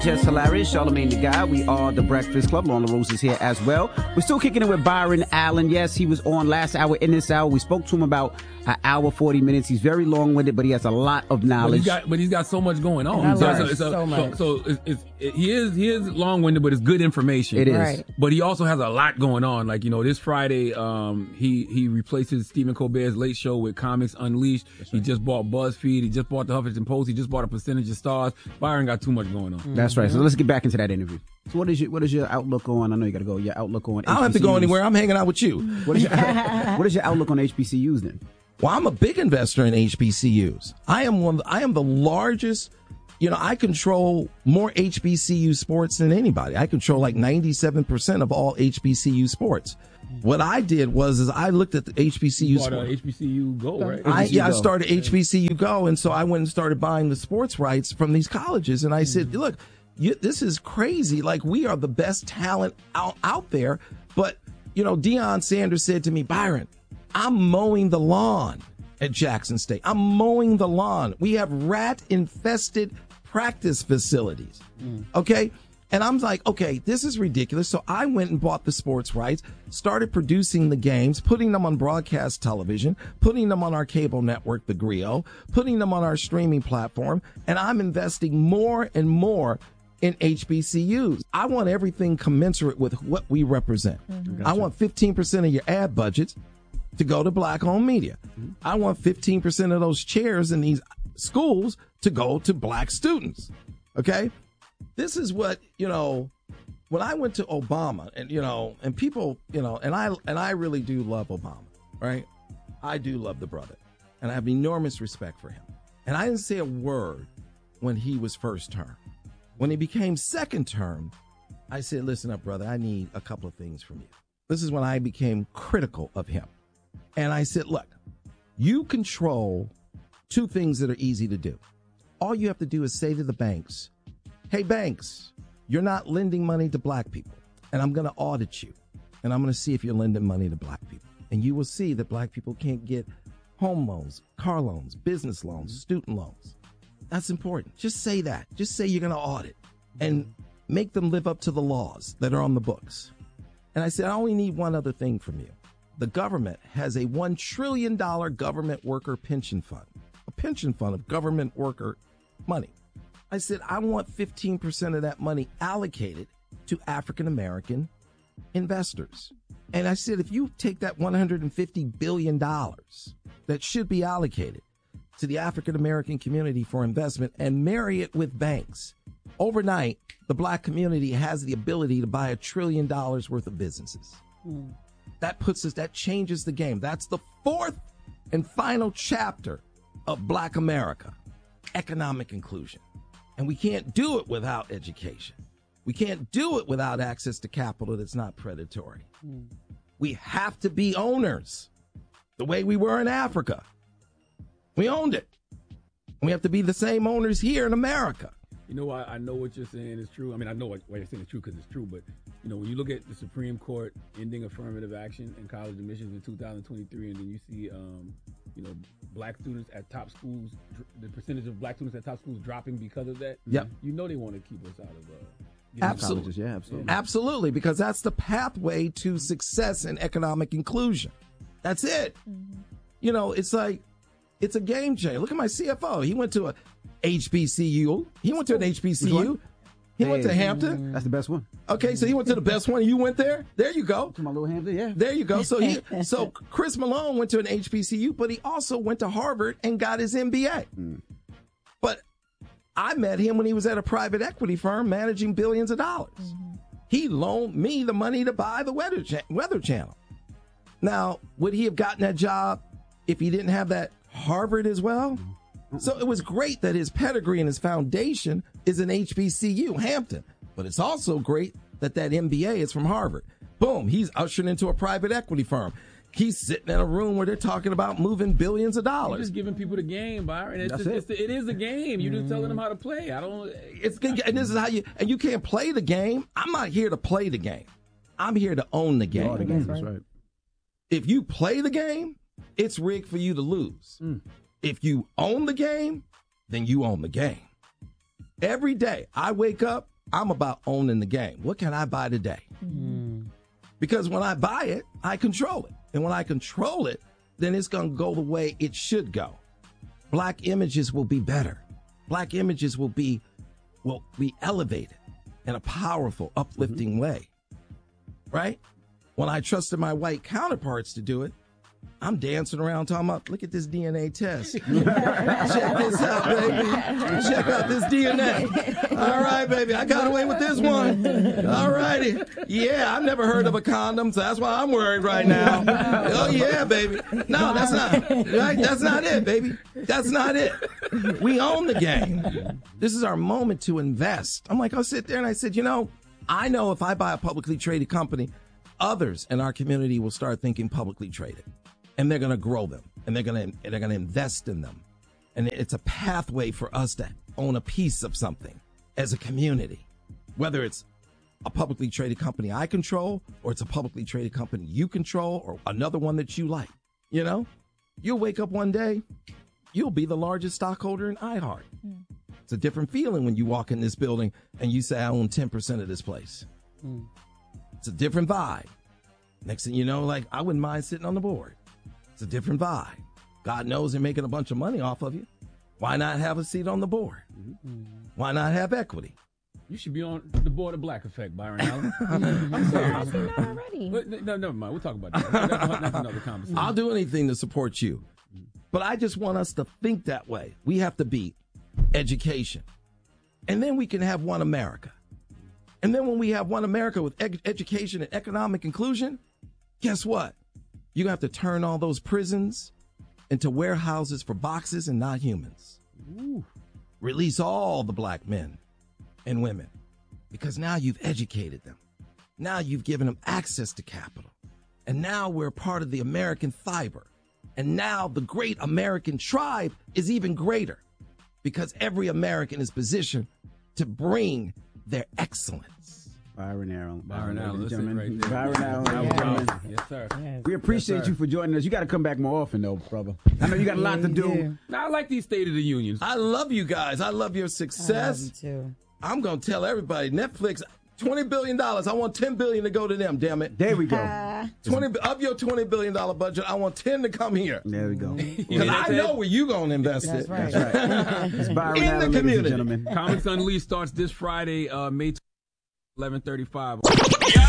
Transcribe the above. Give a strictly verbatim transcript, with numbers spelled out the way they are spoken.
Just hilarious. Charlamagne the Guy. We are the Breakfast Club. Lon LaRose is here as well. We're still kicking it with Byron Allen. Yes, he was on last hour. In this hour, we spoke to him about an hour, forty minutes. He's very long-winded, but he has a lot of knowledge. But he's got, but he's got so much going on. So, so, so, so much. So, so it's, it's, it, he is he is long-winded, but it's good information. It is. Right. But he also has a lot going on. Like, you know, this Friday, um, he he replaces Stephen Colbert's Late Show with Comics Unleashed. Right. He just bought BuzzFeed. He just bought the Huffington Post. He just bought a percentage of Stars. Byron got too much going on. Mm-hmm. That's right. So let's get back into that interview. So what is your what is your outlook on? I know you got to go. Your outlook on. I don't have to go anywhere. I'm hanging out with you. What is your, what is your outlook on H B C Us then? Well, I'm a big investor in H B C Us. I am one. I am the largest. You know, I control more H B C U sports than anybody. I control like ninety-seven percent of all H B C U sports. What I did was is I looked at the H B C U. You bought a H B C U Go, right? I, yeah, I started H B C U Go, and so I went and started buying the sports rights from these colleges. And I said, look, you, this is crazy. Like, we are the best talent out, out there. But, you know, Deion Sanders said to me, Byron, I'm mowing the lawn at Jackson State. I'm mowing the lawn. We have rat-infested practice facilities. Mm. Okay? And I'm like, okay, this is ridiculous. So I went and bought the sports rights, started producing the games, putting them on broadcast television, putting them on our cable network, the Grio, putting them on our streaming platform, and I'm investing more and more in H B C Us. I want everything commensurate with what we represent. Mm-hmm. Gotcha. I want fifteen percent of your ad budgets to go to black-owned media. Mm-hmm. I want fifteen percent of those chairs in these schools to go to black students. Okay? This is what, you know, when I went to Obama and, you know, and people, you know, and I and I really do love Obama, right? I do love the brother, and I have enormous respect for him. And I didn't say a word when he was first term. When he became second term, I said, listen up, brother, I need a couple of things from you. This is when I became critical of him. And I said, look, you control two things that are easy to do. All you have to do is say to the banks, hey, banks, you're not lending money to black people, and I'm going to audit you, and I'm going to see if you're lending money to black people. And you will see that black people can't get home loans, car loans, business loans, student loans. That's important. Just say that. Just say you're going to audit and make them live up to the laws that are on the books. And I said, I only need one other thing from you. The government has a one trillion dollars government worker pension fund, a pension fund of government worker money. I said, I want fifteen percent of that money allocated to African-American investors. And I said, if you take that one hundred fifty billion dollars that should be allocated to the African-American community for investment and marry it with banks, overnight, the black community has the ability to buy a trillion dollars worth of businesses. Mm. That puts us, that changes the game. That's the fourth and final chapter of Black America, economic inclusion. And we can't do it without education. We can't do it without access to capital that's not predatory. Mm. We have to be owners the way we were in Africa. We owned it. We have to be the same owners here in America. You know, I, I know what you're saying is true. I mean, I know what, what you're saying is true because it's true. But, you know, when you look at the Supreme Court ending affirmative action in college admissions in two thousand twenty-three, and then you see, um, you know, black students at top schools, the percentage of black students at top schools dropping because of that, yep. You know they want to keep us out of uh, absolutely. colleges. Yeah, absolutely. Absolutely, because that's the pathway to success and economic inclusion. That's it. Mm-hmm. You know, it's like, it's a game changer. Look at my C F O. He went to a H B C U. He went to an H B C U. He hey, went to Hampton. That's the best one. Okay, so he went to the best one. You went there? There you go. To my little Hampton, yeah. There you go. So he, so Chris Malone went to an H B C U, but he also went to Harvard and got his M B A. Mm. But I met him when he was at a private equity firm managing billions of dollars. Mm-hmm. He loaned me the money to buy the Weather, Cha- Weather Channel. Now, would he have gotten that job if he didn't have that Harvard as well? So it was great that his pedigree and his foundation is an H B C U, Hampton. But it's also great that that M B A is from Harvard. Boom, he's ushered into a private equity firm. He's sitting in a room where they're talking about moving billions of dollars. You're just giving people the game, Byron. It's That's just, it. It's the, it is a game. You're just telling them how to play. I don't. It's and this is how you and you can't play the game. I'm not here to play the game. I'm here to own the game. Oh, the game. That's right. If you play the game, it's rigged for you to lose. Mm. If you own the game, then you own the game. Every day I wake up I'm about owning the game. What can I buy today? Mm. Because when I buy it, I control it. And when I control it, then it's going to go the way it should go. Black images will be better. Black images will be will be elevated in a powerful, uplifting mm-hmm. way. Right? When I trusted my white counterparts to do it, I'm dancing around talking about, look at this D N A test. Check this out, baby. Check out this D N A. All right, baby. I got away with this one. All righty. Yeah, I've never heard of a condom, so that's why I'm worried right now. Oh, yeah, baby. No, that's not. Right? That's not it, baby. That's not it. We own the game. This is our moment to invest. I'm like, I'll sit there and I said, you know, I know if I buy a publicly traded company, others in our community will start thinking publicly traded. And they're going to grow them, and they're going to they're going to invest in them, and it's a pathway for us to own a piece of something as a community, whether it's a publicly traded company I control, or it's a publicly traded company you control, or another one that you like. You know, you'll wake up one day, you'll be the largest stockholder in iHeart. Mm. It's a different feeling when you walk in this building and you say, I own ten percent of this place. Mm. It's a different vibe. Next thing you know, like, I wouldn't mind sitting on the board. It's a different vibe. God knows they're making a bunch of money off of you. Why not have a seat on the board? Mm-hmm. Why not have equity? You should be on the board of Black Effect, Byron Allen. I'm serious. I see that already. But, no, never mind. We'll talk about that. That's, that's another conversation. I'll do anything to support you. But I just want us to think that way. We have to be education. And then we can have one America. And then when we have one America with ed- education and economic inclusion, guess what? You're going to have to turn all those prisons into warehouses for boxes and not humans. Ooh. Release all the black men and women, because now you've educated them. Now you've given them access to capital. And now we're part of the American fiber. And now the great American tribe is even greater, because every American is positioned to bring their excellence. Byron Allen. Byron Allen, listen right there. Byron Allen. Yes, yes, sir. Yes. We appreciate yes, you for joining us. You got to come back more often, though, brother. I know you got a lot to do. Now, I like these State of the Unions. I love you guys. I love your success. I love you too. I'm going to tell everybody, Netflix, twenty billion dollars. I want ten billion dollars to go to them, damn it. There we go. Uh, twenty Of your twenty billion dollars budget, I want ten to come here. There we go. Because I know where you're going to invest That's it. right. That's right. It's Byron In Allen, the community. ladies and gentlemen. Comics Unleashed starts this Friday, uh, May eleven thirty-five.